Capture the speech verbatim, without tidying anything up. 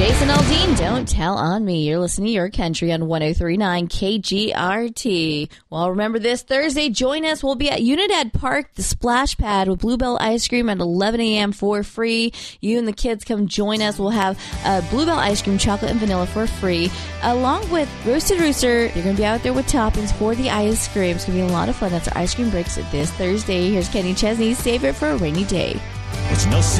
Jason Aldean, Don't Tell on Me. You're listening to Your Country on one oh three point nine K G R T. Well, remember this Thursday, join us. We'll be at Unidad Park, the Splash Pad with Bluebell Ice Cream at eleven a.m. for free. You and the kids come join us. We'll have uh, Bluebell Ice Cream, chocolate and vanilla for free, along with Roasted Rooster. You're going to be out there with toppings for the ice cream. It's going to be a lot of fun. That's our ice cream breaks this Thursday. Here's Kenny Chesney. Save it for a rainy day. It's no